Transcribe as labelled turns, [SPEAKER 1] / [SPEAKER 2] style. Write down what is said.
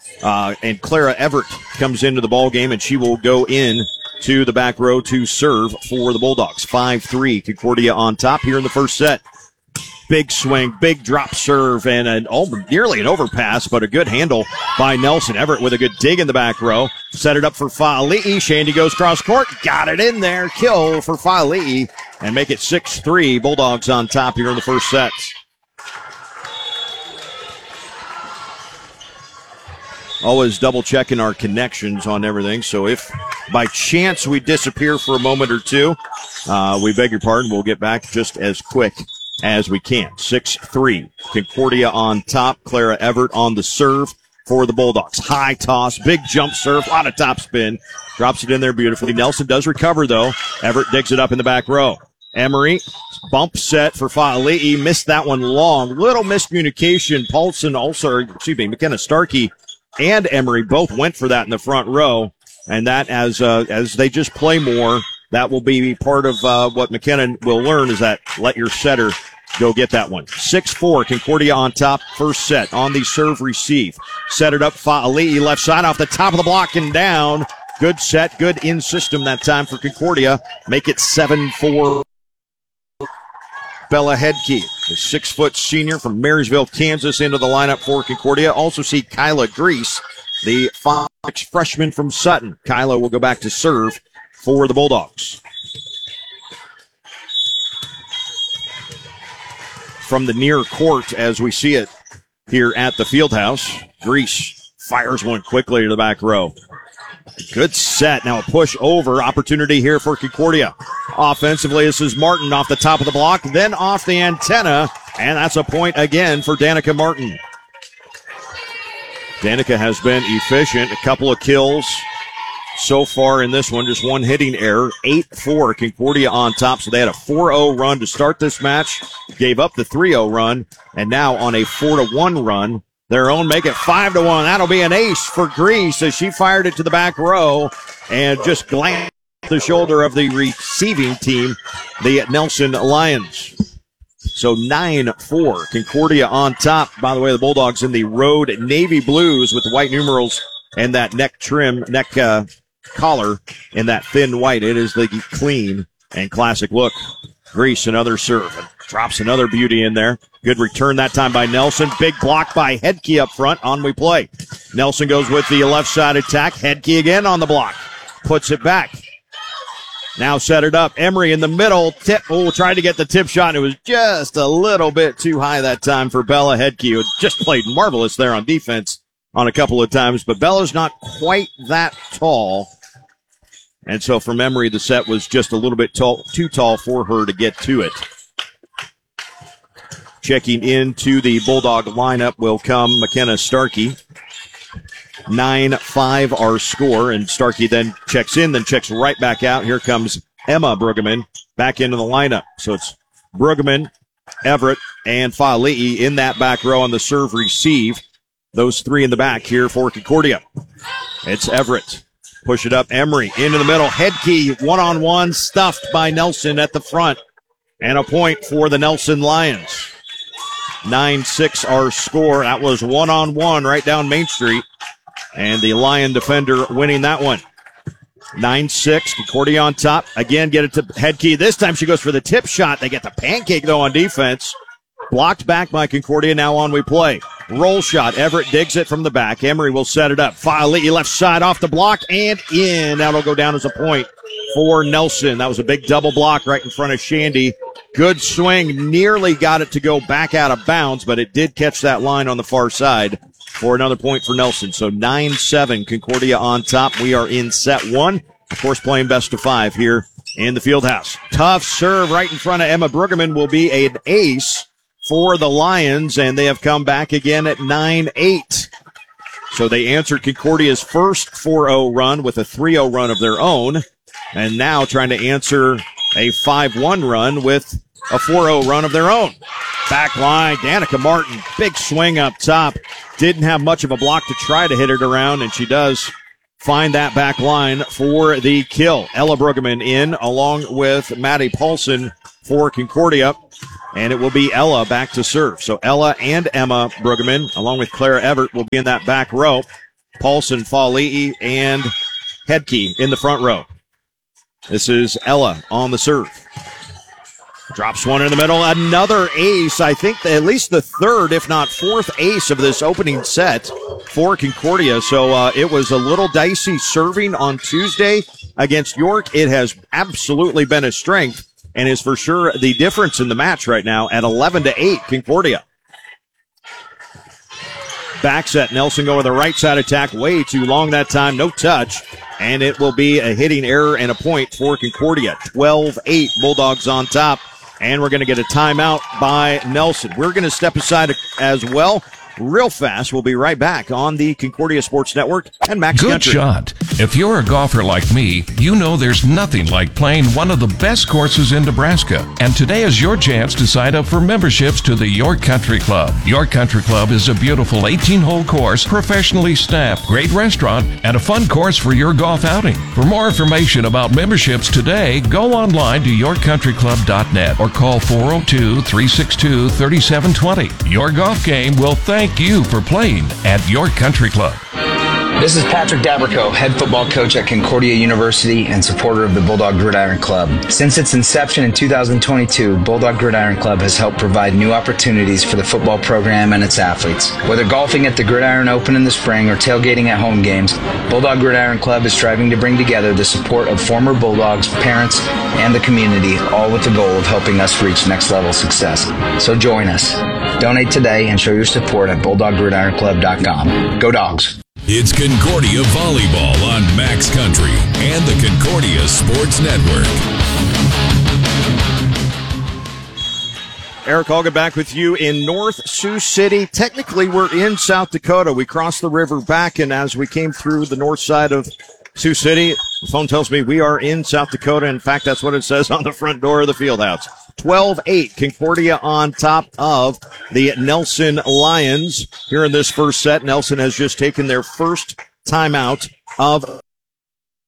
[SPEAKER 1] And Clara Everett comes into the ball game, and she will go in to the back row to serve for the Bulldogs. 5-3, Concordia on top here in the first set. Big swing, big drop serve, and nearly an overpass, but a good handle by Nelson. Everett with a good dig in the back row. Set it up for Fa'ali'i. Shandy goes cross court. Got it in there. Kill for Fa'ali'i. And make it 6-3. Bulldogs on top here in the first set. Always double checking our connections on everything. So if by chance we disappear for a moment or two, we beg your pardon. We'll get back just as quick as we can. 6-3. Concordia on top. Clara Everett on the serve for the Bulldogs. High toss, big jump serve, a lot of top spin. Drops it in there beautifully. Nelson does recover, though. Everett digs it up in the back row. Emery, bump set for Fa'ali'i. Missed that one long. Little miscommunication. McKenna Starkey and Emery both went for that in the front row. And that, as they just play more, that will be part of what McKenna will learn, is that let your setter go get that one. 6-4, Concordia on top, first set on the serve receive. Set it up, Fa'ali'i, left side off the top of the block and down. Good set, good in system that time for Concordia. Make it 7-4. Bella Hedke, the 6-foot senior from Marysville, Kansas, into the lineup for Concordia. Also see Kyla Grease, the 5'6" freshman from Sutton. Kyla will go back to serve for the Bulldogs. From the near court, as we see it here at the Fieldhouse, Grease fires one quickly to the back row. Good set. Now a push over. Opportunity here for Concordia. Offensively, this is Martin off the top of the block, then off the antenna, and that's a point again for Danica Martin. Danica has been efficient. A couple of kills so far in this one. Just one hitting error. 8-4, Concordia on top. So they had a 4-0 run to start this match. Gave up the 3-0 run, and now on a 4-1 run. Their own make it 5-1. That'll be an ace for Grease as she fired it to the back row and just glanced the shoulder of the receiving team, the Nelson Lions. So 9-4, Concordia on top. By the way, the Bulldogs in the road navy blues with the white numerals and that neck collar in that thin white. It is the clean and classic look. Grease, another serve. Drops another beauty in there. Good return that time by Nelson. Big block by Hedke up front. On we play. Nelson goes with the left side attack. Hedke again on the block. Puts it back. Now set it up. Emery in the middle. Tip. Tried to get the tip shot. It was just a little bit too high that time for Bella Hedke, who just played marvelous there on defense on a couple of times. But Bella's not quite that tall. And so from Emery, the set was just a little bit too tall for her to get to it. Checking into the Bulldog lineup will come McKenna Starkey. 9-5 our score, and Starkey then checks in, then checks right back out. Here comes Emma Brueggemann back into the lineup. So it's Brueggemann, Everett, and Fa'ali'i in that back row on the serve receive. Those three in the back here for Concordia. It's Everett. Push it up. Emery into the middle. Hedke one-on-one, stuffed by Nelson at the front. And a point for the Nelson Lions. 9-6 our score. That was one-on-one right down Main Street. And the Lion defender winning that one. 9-6. Concordia on top. Again, get it to Hedke. This time she goes for the tip shot. They get the pancake, though, on defense. Blocked back by Concordia. Now on we play. Roll shot. Everett digs it from the back. Emery will set it up. Fa'ali'i left side off the block and in. That'll go down as a point for Nelson. That was a big double block right in front of Shandy. Good swing. Nearly got it to go back out of bounds, but it did catch that line on the far side for another point for Nelson. So 9-7, Concordia on top. We are in set one. Of course, playing best of 5 here in the Fieldhouse. Tough serve right in front of Emma Brueggemann will be an ace for the Lions, and they have come back again at 9-8. So they answered Concordia's first 4-0 run with a 3-0 run of their own, and now trying to answer a 5-1 run with a 4-0 run of their own. Back line, Danica Martin, big swing up top. Didn't have much of a block to try to hit it around, and she does find that back line for the kill. Ella Brueggemann in, along with Maddie Paulson for Concordia. And it will be Ella back to serve. So Ella and Emma Brueggemann, along with Clara Everett, will be in that back row. Paulson, Fali'i, and Hedke in the front row. This is Ella on the serve. Drops one in the middle. Another ace. I think at least the third, if not fourth ace of this opening set for Concordia. So it was a little dicey serving on Tuesday against York. It has absolutely been a strength and is for sure the difference in the match right now at 11-8 Concordia. Back set. Nelson going with the right side attack. Way too long that time. No touch. And it will be a hitting error and a point for Concordia. 12-8 Bulldogs on top. And we're going to get a timeout by Nelson. We're going to step aside as well. Real fast. We'll be right back on the Concordia Sports Network and Max Country.
[SPEAKER 2] Good shot. If you're a golfer like me, you know there's nothing like playing one of the best courses in Nebraska. And today is your chance to sign up for memberships to the York Country Club. York Country Club is a beautiful 18-hole course, professionally staffed, great restaurant, and a fun course for your golf outing. For more information about memberships today, go online to yorkcountryclub.net or call 402-362-3720. Your golf game will thank you for playing at York Country Club.
[SPEAKER 3] This is Patrick Dabrico, head football coach at Concordia University and supporter of the Bulldog Gridiron Club. Since its inception in 2022, Bulldog Gridiron Club has helped provide new opportunities for the football program and its athletes. Whether golfing at the Gridiron Open in the spring or tailgating at home games, Bulldog Gridiron Club is striving to bring together the support of former Bulldogs, parents, and the community, all with the goal of helping us reach next level success. So join us. Donate today and show your support at BulldogGridironClub.com. Go Dogs!
[SPEAKER 4] It's Concordia Volleyball on Max Country and the Concordia Sports Network.
[SPEAKER 1] Eric Holga back with you in North Sioux City. Technically, we're in South Dakota. We crossed the river back, and as we came through the north side of Sioux City, the phone tells me we are in South Dakota. In fact, that's what it says on the front door of the field house. 12-8, Concordia on top of the Nelson Lions. Here in this first set, Nelson has just taken their first timeout of